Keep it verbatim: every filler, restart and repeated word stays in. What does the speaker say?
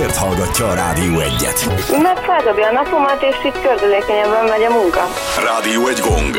miért hallgatja a Rádió egyet? Mert feldobja a napomat, és így gördülékenyebben megy a munka. Rádió egy gong.